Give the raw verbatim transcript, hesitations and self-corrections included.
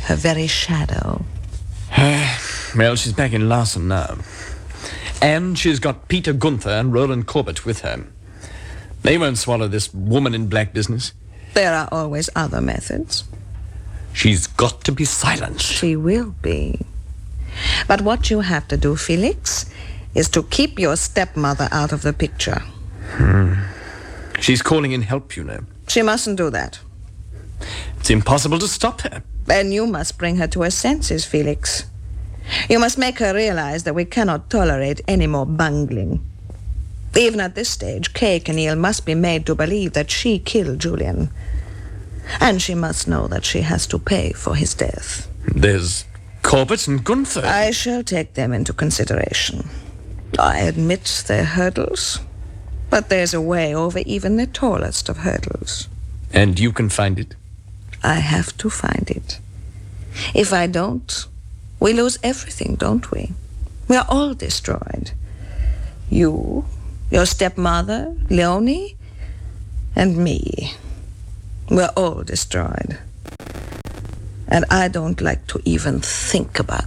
her very shadow. Well, she's back in Larson now. And she's got Peter Gunther and Roland Corbett with her. They won't swallow this woman in black business. There are always other methods. She's got to be silenced. She will be. But what you have to do, Felix, is to keep your stepmother out of the picture. Hmm. She's calling in help, you know. She mustn't do that. It's impossible to stop her. Then you must bring her to her senses, Felix. You must make her realize that we cannot tolerate any more bungling. Even at this stage, Kay Kenneal must be made to believe that she killed Julian. And she must know that she has to pay for his death. There's Corbett and Gunther. I shall take them into consideration. I admit they're hurdles, but there's a way over even the tallest of hurdles. And you can find it? I have to find it. If I don't, we lose everything, don't we? We are all destroyed. You, your stepmother, Leonie, and me. We're all destroyed. And I don't like to even think about